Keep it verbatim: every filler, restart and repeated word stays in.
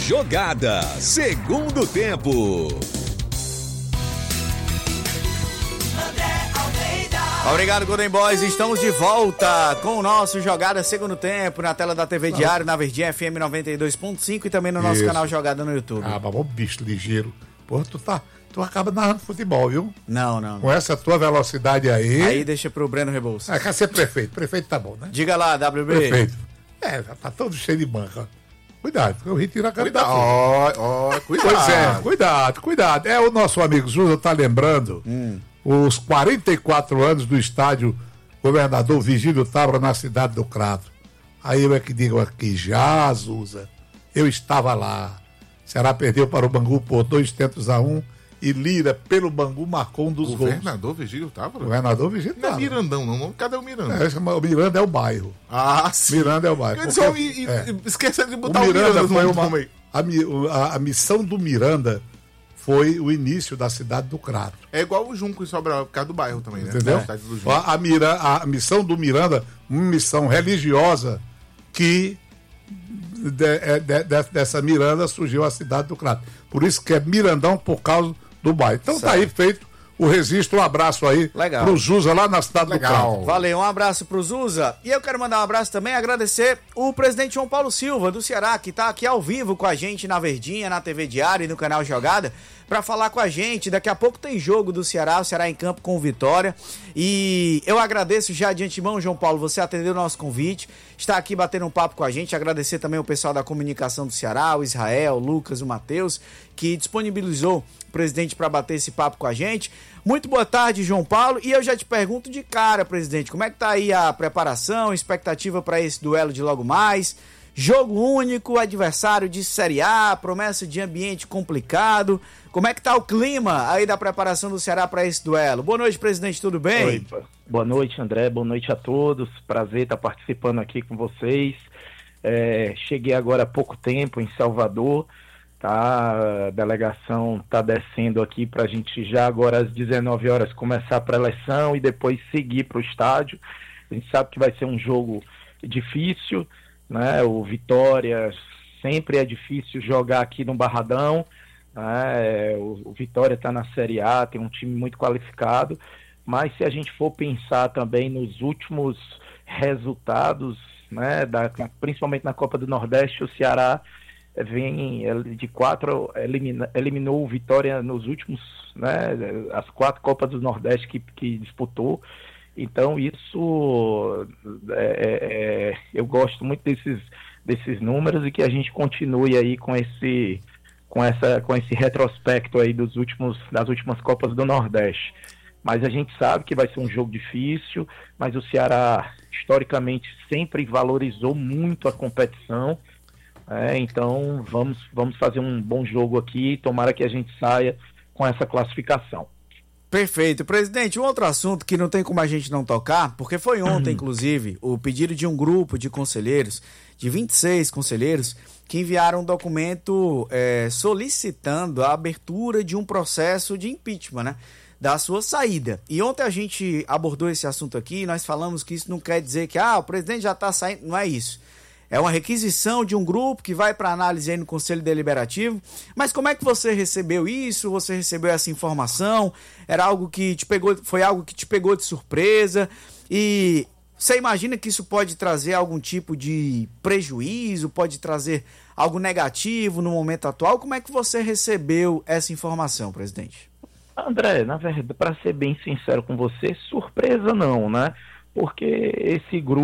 Jogada, segundo tempo. Obrigado, Golden Boys. Estamos de volta com o nosso Jogada Segundo Tempo na tela da T V Diário, na Verdinha F M noventa e dois ponto cinco e também no nosso Isso. canal Jogada no YouTube. Ah, mas bom bicho ligeiro. Pô, tu, tá, tu acaba narrando futebol, viu? Não, não. Com essa tua velocidade aí... Aí deixa pro Breno Rebouças. Ah, quer ser prefeito. Prefeito tá bom, né? Diga lá, W B. Prefeito. É, tá todo cheio de banca. Cuidado, eu retiro a candidatura. Ó, ó, cuidado. Pois é, cuidado, cuidado. É, o nosso amigo Zuza tá lembrando Hum. os quarenta e quatro anos do estádio Governador Vigílio Távora na cidade do Crato. Aí eu é que digo aqui, já, Zuza, eu estava lá. Ceará perdeu para o Bangu por dois tentos a um e Lira, pelo Bangu, marcou um dos gols. Governador Vigílio Távora? Governador Vigílio Não é Távora. Mirandão, não, não. Cadê o Miranda? É, chama- o Miranda é o bairro. Ah, sim. Miranda é o bairro. Eu Porque- só e, e, é. esquecendo de O botar o Miranda, Miranda no foi nome uma, aí. a, mi- o- a, a missão do Miranda foi o início da cidade do Crato. É igual o Junco em Sobral, por causa do bairro também, né? Entendeu? Da cidade do Junco. A, a, Mira, a missão do Miranda, uma missão religiosa que de- é- de- de- dessa Miranda surgiu a cidade do Crato. Por isso que é Mirandão por causa do bairro. Então tá aí feito o registro, um abraço aí Legal. pro Zuza lá na cidade Legal. do Crato. Valeu, um abraço pro Zuza. E eu quero mandar um abraço também, agradecer o presidente João Paulo Silva, do Ceará, que tá aqui ao vivo com a gente na Verdinha, na T V Diário e no canal Jogada, pra falar com a gente. Daqui a pouco tem jogo do Ceará, o Ceará em campo com o Vitória. E eu agradeço já de antemão, João Paulo, você atendeu o nosso convite, está aqui batendo um papo com a gente. Agradecer também o pessoal da comunicação do Ceará, o Israel, o Lucas, o Matheus, que disponibilizou o presidente para bater esse papo com a gente. Muito boa tarde, João Paulo. E eu já te pergunto de cara, presidente, como é que tá aí a preparação, expectativa para esse duelo de logo mais? Jogo único, adversário de Série A, promessa de ambiente complicado. Como é que tá o clima aí da preparação do Ceará para esse duelo? Boa noite, presidente, tudo bem? Oi, boa noite, André, boa noite a todos. Prazer estar participando aqui com vocês. É, cheguei agora há pouco tempo em Salvador, tá? A delegação está descendo aqui para a gente já agora às dezenove horas começar a pré-eleção e depois seguir para o estádio. A gente sabe que vai ser um jogo difícil, né? O Vitória sempre é difícil jogar aqui no Barradão, né? O, o Vitória está na Série A, tem um time muito qualificado, mas se a gente for pensar também nos últimos resultados, né, da, principalmente na Copa do Nordeste, o Ceará vem de quatro, elimina, eliminou o Vitória nos últimos, né, as quatro Copas do Nordeste que, que disputou. Então isso é, é, eu gosto muito desses, desses números e que a gente continue aí com esse, com essa, com esse retrospecto aí dos últimos, das últimas Copas do Nordeste. Mas a gente sabe que vai ser um jogo difícil, mas o Ceará historicamente sempre valorizou muito a competição. É, então vamos, vamos fazer um bom jogo aqui e tomara que a gente saia com essa classificação. Perfeito. Presidente, um outro assunto que não tem como a gente não tocar, porque foi ontem, inclusive, o pedido de um grupo de conselheiros, de vinte e seis conselheiros, que enviaram um documento é, solicitando a abertura de um processo de impeachment, né, da sua saída. E ontem a gente abordou esse assunto aqui e nós falamos que isso não quer dizer que ah, o presidente já está saindo, não é isso. É uma requisição de um grupo que vai para análise aí no Conselho Deliberativo. Mas como é que você recebeu isso? Você recebeu essa informação? Era algo que te pegou, foi algo que te pegou de surpresa? E você imagina que isso pode trazer algum tipo de prejuízo? Pode trazer algo negativo no momento atual? Como é que você recebeu essa informação, presidente? André, na verdade, para ser bem sincero com você, surpresa não, né? Porque esse grupo